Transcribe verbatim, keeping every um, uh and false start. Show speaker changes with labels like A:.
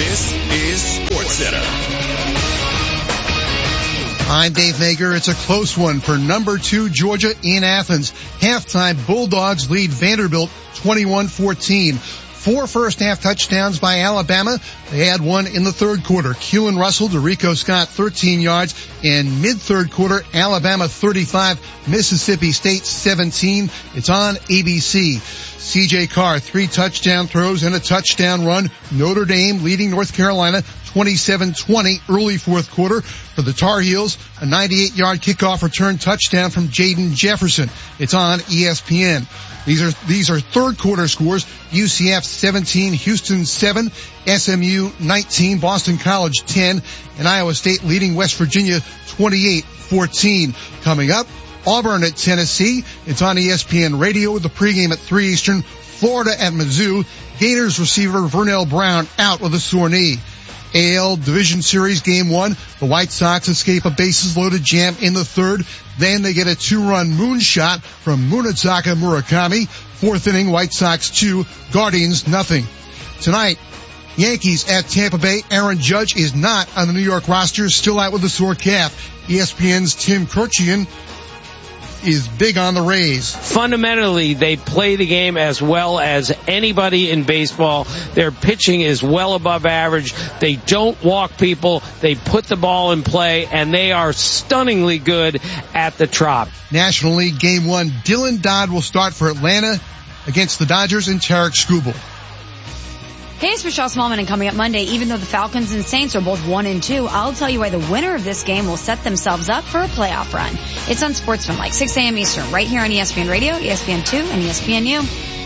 A: This is SportsCenter.
B: I'm Dave Mager. It's a close one for number two Georgia in Athens. Halftime, Bulldogs lead Vanderbilt twenty-one fourteen. Four first-half touchdowns by Alabama. They had one in the third quarter. Keelan Russell to Rico Scott, thirteen yards. In mid-third quarter, Alabama thirty-five, Mississippi State seventeen. It's on A B C. C J Carr, three touchdown throws and a touchdown run. Notre Dame leading North Carolina twenty-seven twenty, early fourth quarter. For the Tar Heels, a ninety-eight yard kickoff return touchdown from Jaden Jefferson. It's on E S P N. These are, these are third quarter scores. U C F seventeen, Houston seven, S M U nineteen, Boston College ten, and Iowa State leading West Virginia twenty-eight fourteen. Coming up, Auburn at Tennessee. It's on E S P N Radio with the pregame at three Eastern. Florida at Mizzou. Gators receiver Vernell Brown out with a sore knee. A L Division Series Game one. The White Sox escape a bases-loaded jam in the third. Then they get a two-run moonshot from Munetaka Murakami. Fourth inning, White Sox two, Guardians nothing. Tonight, Yankees at Tampa Bay. Aaron Judge is not on the New York roster, still out with a sore calf. E S P N's Tim Kurkjian is big on the Rays.
C: Fundamentally, they play the game as well as anybody in baseball. Their pitching is well above average. They don't walk people. They put the ball in play, and they are stunningly good at the Trop.
B: National League Game one, Dylan Dodd will start for Atlanta against the Dodgers and Tarek Skubal.
D: Hey, it's Michelle Smallman, and coming up Monday, even though the Falcons and Saints are both one and two, I'll tell you why the winner of this game will set themselves up for a playoff run. It's on Sportsman, like six a.m. Eastern, right here on E S P N Radio, E S P N two, and E S P N U.